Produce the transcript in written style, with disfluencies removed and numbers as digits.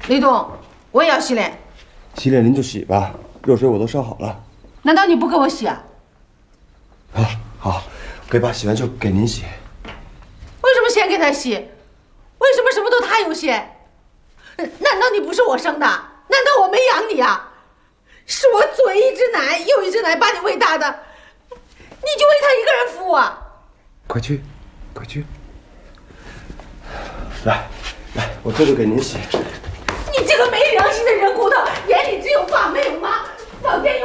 李东，我也要洗脸。 洗脸您就洗吧，热水我都烧好了。 难道你不给我洗啊？ 好，好，给把洗完就给您洗。 为什么先给他洗？为什么什么都他优先？难道你不是我生的？难道我没养你啊？是我左一只奶右一只奶把你喂大的，你就为他一个人服啊？ 快去，快去。来，我这就给您洗。 你这个没良心的人骨头，眼里只有爸没有妈，老天爷！